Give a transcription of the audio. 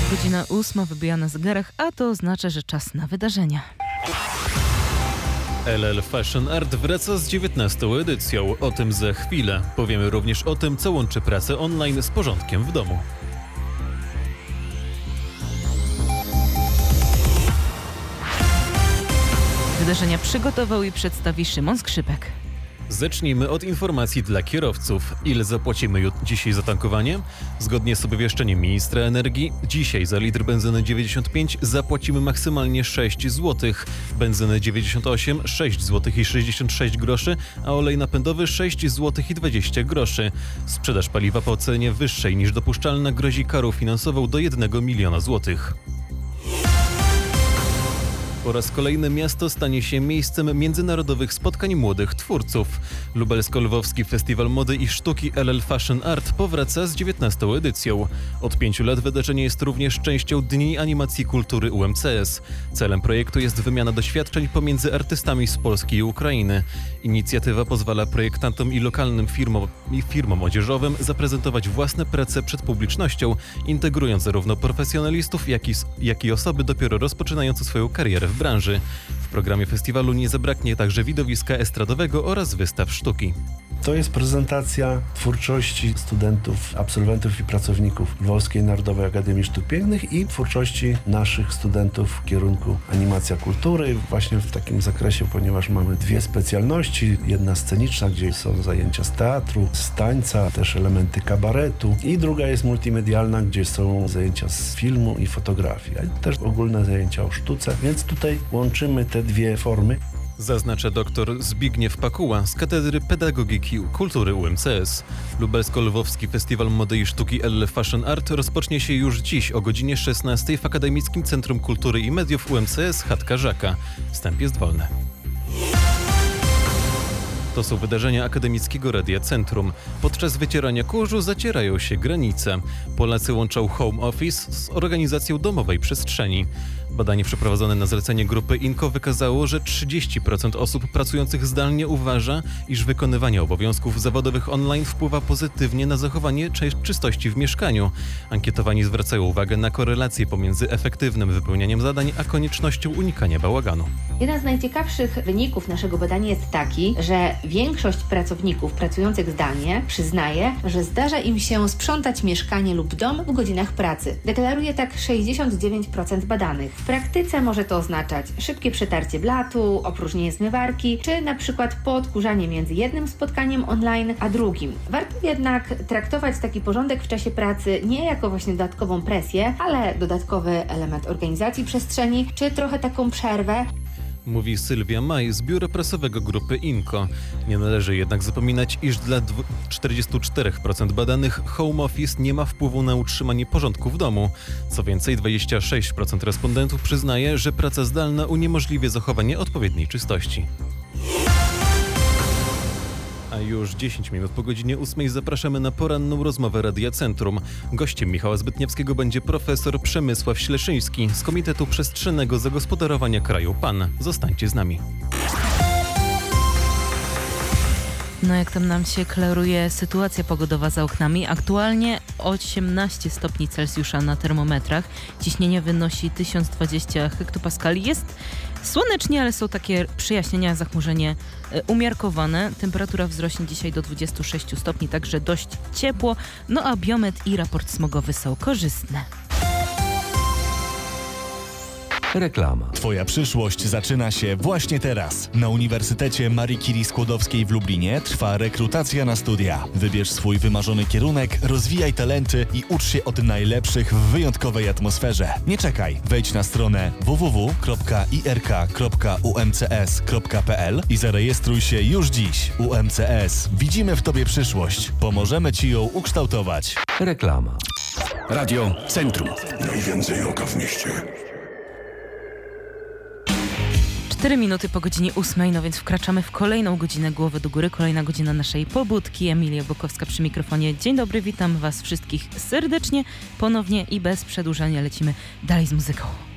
Godzina 8 wybija na zegarach, a to oznacza, że czas na wydarzenia. LL Fashion Art wraca z 19. edycją. O tym za chwilę. Powiemy również o tym, co łączy pracę online z porządkiem w domu. Wydarzenia przygotował i przedstawi Szymon Skrzypek. Zacznijmy od informacji dla kierowców. Ile zapłacimy dzisiaj za tankowanie? Zgodnie z obwieszczeniem ministra energii, dzisiaj za litr benzyny 95 zapłacimy maksymalnie 6 zł, benzyny 98 6 zł i 66 groszy, a olej napędowy 6 zł i 20 groszy. Sprzedaż paliwa po cenie wyższej niż dopuszczalna grozi karą finansową do 1 miliona złotych. Po raz kolejny miasto stanie się miejscem międzynarodowych spotkań młodych twórców. Lubelsko-Lwowski Festiwal Mody i Sztuki LL Fashion Art powraca z 19. edycją. Od 5 lat wydarzenie jest również częścią Dni Animacji Kultury UMCS. Celem projektu jest wymiana doświadczeń pomiędzy artystami z Polski i Ukrainy. Inicjatywa pozwala projektantom i lokalnym firmom odzieżowym zaprezentować własne prace przed publicznością, integrując zarówno profesjonalistów, jak i osoby dopiero rozpoczynające swoją karierę w branży. W programie festiwalu nie zabraknie także widowiska estradowego oraz wystaw sztuki. To jest prezentacja twórczości studentów, absolwentów i pracowników Lwowskiej Narodowej Akademii Sztuk Pięknych i twórczości naszych studentów w kierunku animacja kultury. Właśnie w takim zakresie, ponieważ mamy dwie specjalności. Jedna sceniczna, gdzie są zajęcia z teatru, z tańca, też elementy kabaretu, i druga jest multimedialna, gdzie są zajęcia z filmu i fotografii, a też ogólne zajęcia o sztuce, więc tutaj łączymy te dwie formy. Zaznacza dr Zbigniew Pakuła z Katedry Pedagogiki Kultury UMCS. Lubelsko-Lwowski Festiwal Mody i Sztuki LL Fashion Art rozpocznie się już dziś o godzinie 16 w Akademickim Centrum Kultury i Mediów UMCS Chatka Żaka. Wstęp jest wolny. To są wydarzenia Akademickiego Radia Centrum. Podczas wycierania kurzu zacierają się granice. Polacy łączą home office z organizacją domowej przestrzeni. Badanie przeprowadzone na zlecenie grupy INCO wykazało, że 30% osób pracujących zdalnie uważa, iż wykonywanie obowiązków zawodowych online wpływa pozytywnie na zachowanie czystości w mieszkaniu. Ankietowani zwracają uwagę na korelację pomiędzy efektywnym wypełnianiem zadań a koniecznością unikania bałaganu. Jeden z najciekawszych wyników naszego badania jest taki, że większość pracowników pracujących zdalnie przyznaje, że zdarza im się sprzątać mieszkanie lub dom w godzinach pracy. Deklaruje tak 69% badanych. W praktyce może to oznaczać szybkie przetarcie blatu, opróżnienie zmywarki, czy na przykład poodkurzanie między jednym spotkaniem online a drugim. Warto jednak traktować taki porządek w czasie pracy nie jako właśnie dodatkową presję, ale dodatkowy element organizacji przestrzeni, czy trochę taką przerwę. Mówi Sylwia Maj z biura prasowego grupy INCO. Nie należy jednak zapominać, iż dla 44% badanych home office nie ma wpływu na utrzymanie porządku w domu. Co więcej, 26% respondentów przyznaje, że praca zdalna uniemożliwia zachowanie odpowiedniej czystości. A już 10 minut po godzinie 8 zapraszamy na poranną rozmowę Radia Centrum. Gościem Michała Zbytniewskiego będzie profesor Przemysław Śleszyński z Komitetu Przestrzennego Zagospodarowania Kraju PAN. Zostańcie z nami. No jak tam nam się klaruje sytuacja pogodowa za oknami. Aktualnie 18 stopni Celsjusza na termometrach. Ciśnienie wynosi 1020 hektopaskali. Jest słonecznie, ale są takie przejaśnienia, zachmurzenie umiarkowane. Temperatura wzrośnie dzisiaj do 26 stopni, także dość ciepło. No a biometr i raport smogowy są korzystne. Reklama. Twoja przyszłość zaczyna się właśnie teraz. Na Uniwersytecie Marii Curie Skłodowskiej w Lublinie trwa rekrutacja na studia. Wybierz swój wymarzony kierunek, rozwijaj talenty i ucz się od najlepszych w wyjątkowej atmosferze. Nie czekaj, wejdź na stronę www.irk.umcs.pl i zarejestruj się już dziś. UMCS. Widzimy w Tobie przyszłość. Pomożemy Ci ją ukształtować. Reklama. Radio Centrum. Najwięcej oka w mieście. 4 minuty po godzinie 8, no więc wkraczamy w kolejną godzinę Głowy do Góry, kolejna godzina naszej pobudki. Emilia Bokowska przy mikrofonie. Dzień dobry, witam Was wszystkich serdecznie, ponownie i bez przedłużania lecimy dalej z muzyką.